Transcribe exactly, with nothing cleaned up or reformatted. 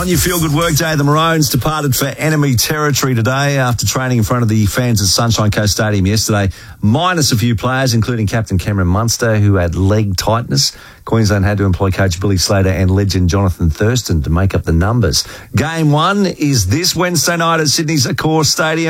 On your feel-good workday, the Maroons departed for enemy territory today after training in front of the fans at Sunshine Coast Stadium yesterday, minus a few players, including Captain Cameron Munster, who had leg tightness. Queensland had to employ coach Billy Slater and legend Jonathan Thurston to make up the numbers. Game one is this Wednesday night at Sydney's Accor Stadium.